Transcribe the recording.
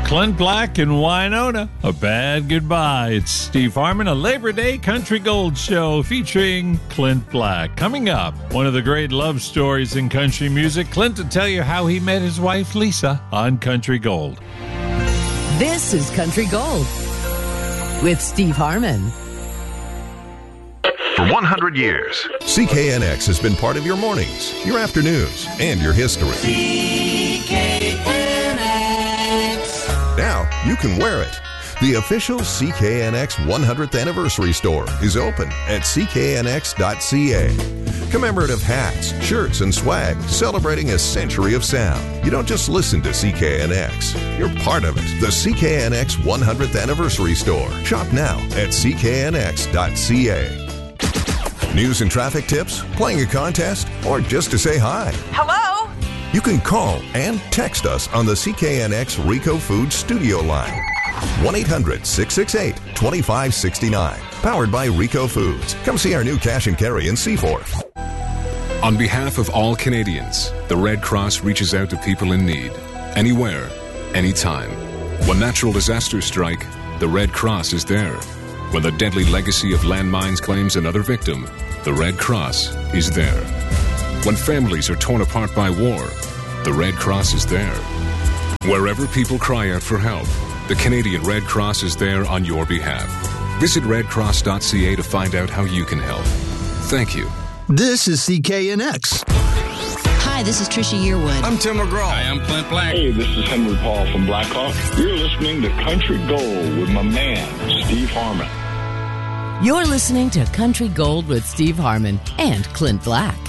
Clint Black and Winona, A Bad Goodbye. It's Steve Harmon, a Labor Day Country Gold show featuring Clint Black. Coming up, one of the great love stories in country music. Clint to tell you how he met his wife Lisa on Country Gold. This is Country Gold with Steve Harmon. For 100 years, CKNX has been part of your mornings, your afternoons, and your history. Now you can wear it. The official CKNX 100th Anniversary Store is open at cknx.ca. Commemorative hats, shirts, and swag celebrating a century of sound. You don't just listen to CKNX. You're part of it. The CKNX 100th Anniversary Store. Shop now at cknx.ca. News and traffic tips, playing a contest, or just to say hi. Hello? You can call and text us on the CKNX Rico Foods studio line. 1-800-668-2569. Powered by Rico Foods. Come see our new cash and carry in Seaforth. On behalf of all Canadians, the Red Cross reaches out to people in need. Anywhere, anytime. When natural disasters strike, the Red Cross is there. When the deadly legacy of landmines claims another victim, the Red Cross is there. When families are torn apart by war, the Red Cross is there. Wherever people cry out for help, the Canadian Red Cross is there on your behalf. Visit redcross.ca to find out how you can help. Thank you. This is CKNX. Hi, this is Trisha Yearwood. I'm Tim McGraw. Hi, I'm Clint Black. Hey, this is Henry Paul from Blackhawk. You're listening to Country Gold with my man, Steve Harmon. You're listening to Country Gold with Steve Harmon and Clint Black.